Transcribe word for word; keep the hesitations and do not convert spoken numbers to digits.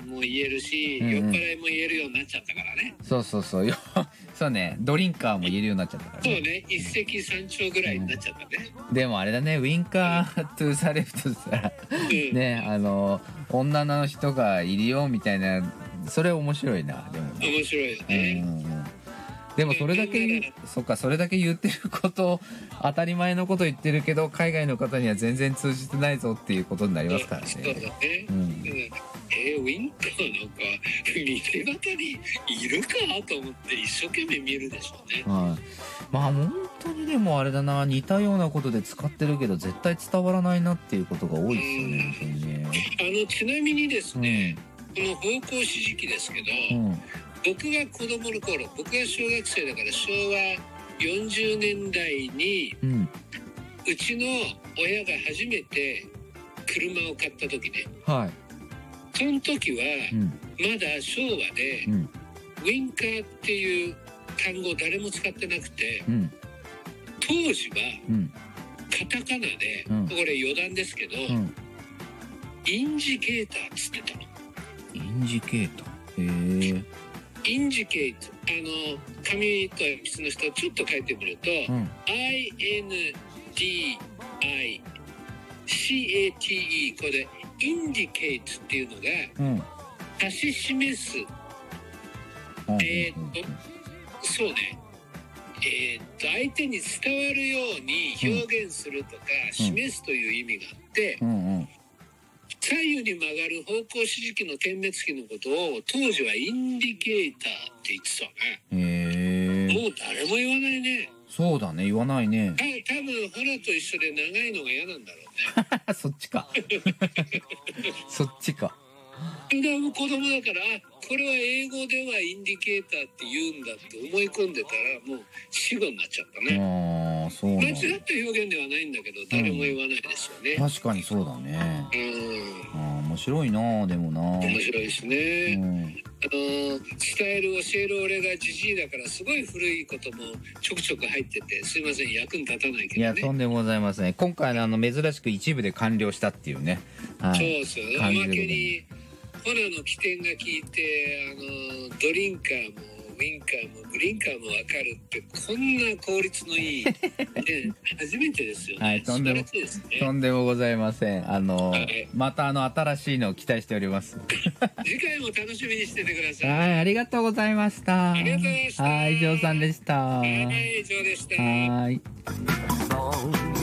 も言えるし、 うんうん、 酔っ払いも言えるようになっちゃったからね。 そうそうそうそうね、ドリンカーも言えるようになっちゃったからね。 そうね、一石三鳥ぐらいになっちゃったね、 うん、でもあれだね、ウインカートゥーザレフトしたら、うん、ね、あの女の人がいるよみたいな、それ面白いな。でもね、 面白いよね、 うんうん、でもそれだけ言う、そっか、それだけ言ってること当たり前のこと言ってるけど海外の方には全然通じてないぞっていうことになりますからね。 そうだね、 うんうん、 えー、ウインカーなんか道端にいるかと思って一生懸命見るでしょうね、 はい、まあ本当にでもあれだな、似たようなことで使ってるけど絶対伝わらないなっていうことが多いですよね、本当にね。 あのちなみにですね、うん、この方向指示器ですけど、うん、僕が子供の頃、僕が小学生だから昭和よんじゅうねんだいに、うん、うちの親が初めて車を買った時ね、はい、その時は、うん、まだ昭和で、うん、ウインカーっていう単語を誰も使ってなくて、うん、当時は、うん、カタカナで、うん、これ余談ですけど、うん、インジケーターっつってたの。 インジケーター、へえ。 インジケート、あの紙と鉛筆の下をちょっと書いてみると、うん、アイエヌディーアイシーエーティーイー これインディケートっていうのが、うん、指し示す、うん、えー、っとそうね、えー、っと相手に伝わるように表現するとか、うん、示すという意味があって、うんうんうん、左右に曲がる方向指示器の点滅器のことを当時はインディケーターって言ってたね。へー、もう誰も言わないね。 そうだね、言わないね。 はい、多分ホラと一緒で長いのが嫌なんだろうね。そっちか。そっちか。 でも子供だから、これは英語ではインディケーターって言うんだって思い込んでたらもう死語になっちゃったね。ああ、そうなんだ。間違った表現ではないんだけど誰も言わないですよね。 うん、確かにそうだね。うん。ああ、面白いな、でもな。 面白いですね。うん、あの伝える教える俺がジジイだからすごい古いこともちょくちょく入ってて、すいません、役に立たないけどね。 いや、とんでもございません。今回のあの珍しく一部で完了したっていうね。 はい、そうそう。おまけにホラの起点が聞いて、あのドリンカーもウィンカーもグリーンカーも分かるってこんな効率のいい、ね、初めてですよね。はい、 とんでも、ですね、とんでもございません。あの、はい、またあの新しいのを期待しております。 次回も楽しみにしててください。 はい、ありがとうございました。 ありがとうございました。 はい、以上さんでした。 はい、以上でした。 はい。